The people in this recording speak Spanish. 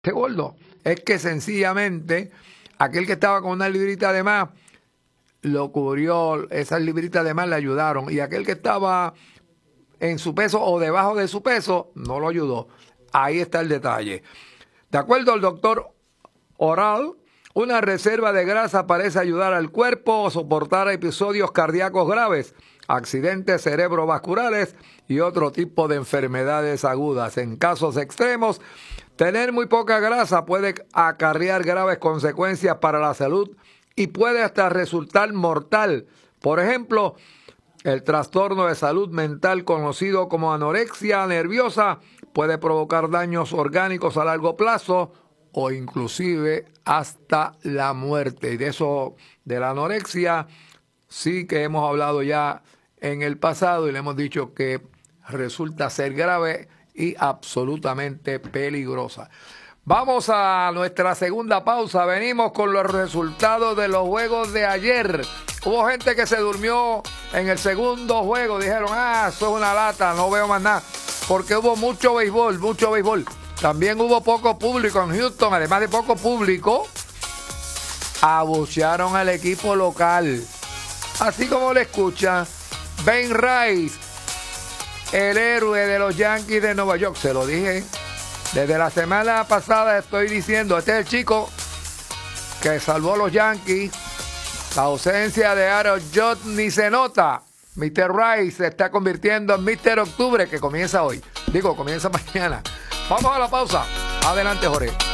gordo. Es que sencillamente aquel que estaba con una librita de más lo cubrió, esas libritas de más le ayudaron, y aquel que estaba en su peso o debajo de su peso no lo ayudó. Ahí está el detalle. De acuerdo al doctor Oral, una reserva de grasa parece ayudar al cuerpo a soportar episodios cardíacos graves, accidentes cerebrovasculares y otro tipo de enfermedades agudas. En casos extremos, tener muy poca grasa puede acarrear graves consecuencias para la salud y puede hasta resultar mortal. Por ejemplo, el trastorno de salud mental conocido como anorexia nerviosa puede provocar daños orgánicos a largo plazo o inclusive hasta la muerte. Y de eso, de la anorexia, sí que hemos hablado ya en el pasado y le hemos dicho que resulta ser grave y absolutamente peligrosa. Vamos a nuestra segunda pausa. Venimos con los resultados de los juegos de ayer. Hubo gente que se durmió en el segundo juego. Dijeron, eso es una lata, no veo más nada. Porque hubo mucho béisbol, mucho béisbol. También hubo poco público en Houston. Además de poco público, abuchearon al equipo local. Así como le escucha, Ben Rice, el héroe de los Yankees de Nueva York. Se lo dije desde la semana pasada, estoy diciendo, este es el chico que salvó a los Yankees. La ausencia de Aaron Judge ni se nota. Mr. Rice se está convirtiendo en Mr. Octubre, que comienza hoy. Digo, comienza mañana. Vamos a la pausa. Adelante, Jorge.